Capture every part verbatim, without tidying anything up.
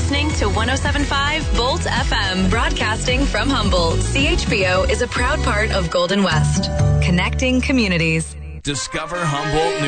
listening to one oh seven point five Bolt F M, broadcasting from Humboldt. C H B O is a proud part of Golden West, connecting communities. Discover Humboldt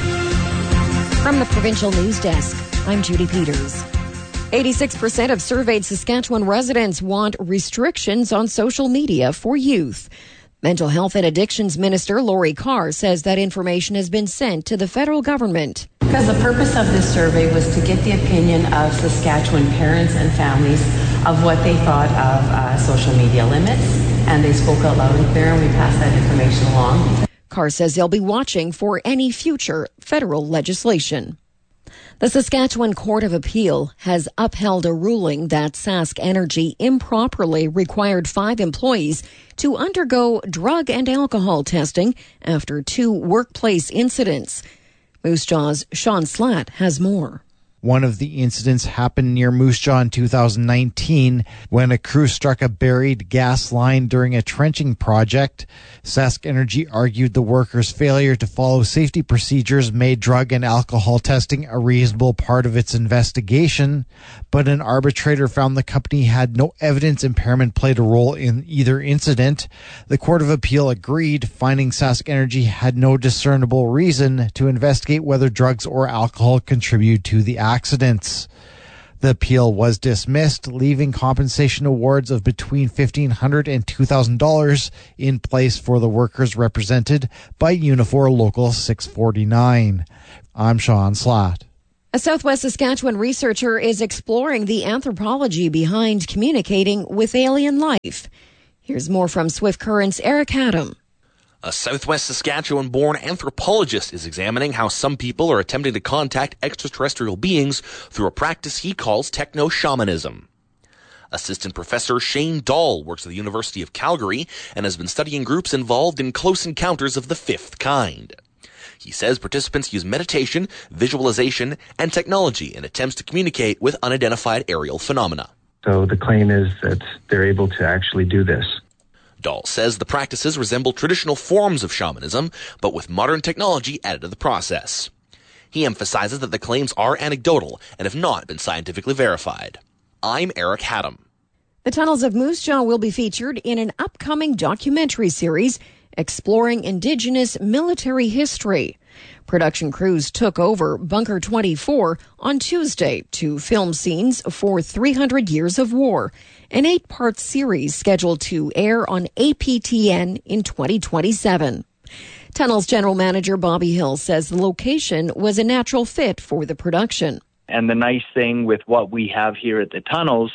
News. From the Provincial News Desk, I'm Judy Peters. eighty-six percent of surveyed Saskatchewan residents want restrictions on social media for youth. Mental Health and Addictions Minister Lori Carr says that information has been sent to the federal government. Because the purpose of this survey was to get the opinion of Saskatchewan parents and families of what they thought of uh, social media limits, and they spoke out loud and clear, and we passed that information along. Carr says they'll be watching for any future federal legislation. The Saskatchewan Court of Appeal has upheld a ruling that Sask Energy improperly required five employees to undergo drug and alcohol testing after two workplace incidents. Moose Jaw's Sean Slatt has more. One of the incidents happened near Moose Jaw in two thousand nineteen when a crew struck a buried gas line during a trenching project. Sask Energy argued the workers' failure to follow safety procedures made drug and alcohol testing a reasonable part of its investigation, but an arbitrator found the company had no evidence impairment played a role in either incident. The Court of Appeal agreed, finding Sask Energy had no discernible reason to investigate whether drugs or alcohol contribute to the accident. accidents. The appeal was dismissed, leaving compensation awards of between fifteen hundred dollars and two thousand dollars in place for the workers represented by Unifor Local six forty-nine. I'm Sean Slatt. A Southwest Saskatchewan researcher is exploring the anthropology behind communicating with alien life. Here's more from Swift Current's Eric Haddam. A Southwest Saskatchewan-born anthropologist is examining how some people are attempting to contact extraterrestrial beings through a practice he calls techno-shamanism. Assistant Professor Shane Dahl works at the University of Calgary and has been studying groups involved in close encounters of the fifth kind. He says participants use meditation, visualization, and technology in attempts to communicate with unidentified aerial phenomena. So the claim is that they're able to actually do this. Dahl says the practices resemble traditional forms of shamanism, but with modern technology added to the process. He emphasizes that the claims are anecdotal and have not been scientifically verified. I'm Eric Haddam. The tunnels of Moose Jaw will be featured in an upcoming documentary series exploring Indigenous military history. Production crews took over Bunker twenty-four on Tuesday to film scenes for three hundred Years of War, an eight-part series scheduled to air on A P T N in twenty twenty-seven. Tunnels General Manager Bobby Hill says the location was a natural fit for the production. And the nice thing with what we have here at the tunnels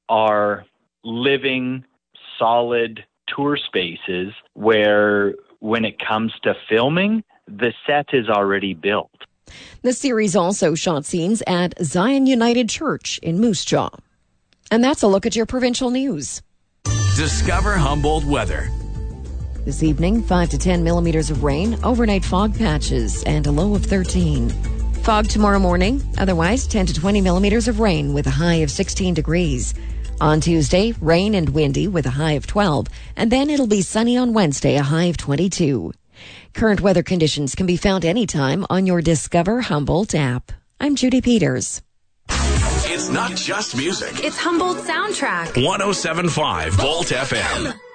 are living, solid tour spaces where when it comes to filming, the set is already built. The series also shot scenes at Zion United Church in Moose Jaw. And that's a look at your provincial news. Discover Humboldt weather. This evening, five to ten millimeters of rain, overnight fog patches, and a low of thirteen. Fog tomorrow morning, otherwise ten to twenty millimeters of rain with a high of sixteen degrees. On Tuesday, rain and windy with a high of twelve, and then it'll be sunny on Wednesday, a high of twenty-two. Current weather conditions can be found anytime on your Discover Humboldt app. I'm Judy Peters. It's not just music. It's Humboldt Soundtrack. one oh seven point five Bolt F M.